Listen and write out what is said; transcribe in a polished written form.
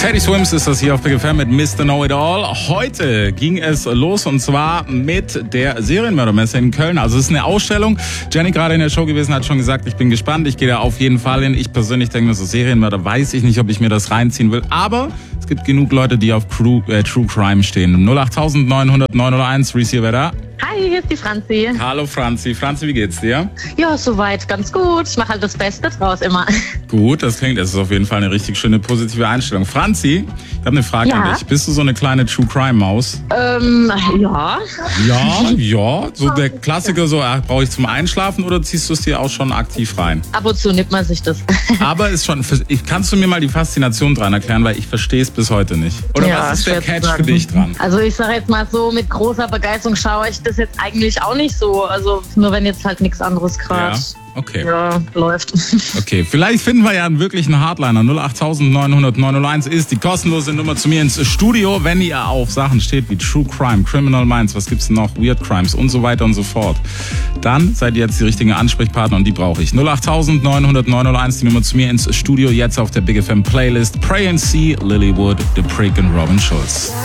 Teddy Swims ist das hier auf Big FM mit Mr. Know-It-All. Heute ging es los und zwar mit der Serienmördermesse in Köln. Also es ist eine Ausstellung. Jenny gerade in der Show gewesen, hat schon gesagt, ich bin gespannt. Ich gehe da auf jeden Fall hin. Ich persönlich denke mir so, Serienmörder, weiß ich nicht, ob ich mir das reinziehen will. Aber es gibt genug Leute, die auf True Crime stehen. 08900 901, Reese hier, wer da? Hi, hier ist die Franzi. Hallo Franzi. Franzi, wie geht's dir? Ja, soweit ganz gut. Ich mache halt das Beste draus immer. Gut, das ist auf jeden Fall eine richtig schöne positive Einstellung. Franzi, ich habe eine Frage an dich. Bist du so eine kleine True Crime Maus? Ja. Ja. So der Klassiker, so brauche ich zum Einschlafen oder ziehst du es dir auch schon aktiv rein? Ab und zu nimmt man sich das. Aber ist schon, kannst du mir mal die Faszination dran erklären, weil ich verstehe es bis heute nicht. Oder Ja, was ist der schwer zu Catch für sagen. dich dran? Also ich sage jetzt mal so, mit großer Begeisterung schaue ich das jetzt eigentlich auch nicht so. Also nur wenn jetzt halt nichts anderes gerade Okay. läuft. Okay, vielleicht finden wir ja einen wirklichen Hardliner. 08900 901 ist die kostenlose Nummer zu mir ins Studio, wenn ihr auf Sachen steht wie True Crime, Criminal Minds, was gibt's denn noch, Weird Crimes und so weiter und so fort. Dann seid ihr jetzt die richtigen Ansprechpartner und die brauche ich. 08900 901 die Nummer zu mir ins Studio, jetzt auf der Big FM Playlist. Pray and See, Lilywood, The Prick und Robin Schulz.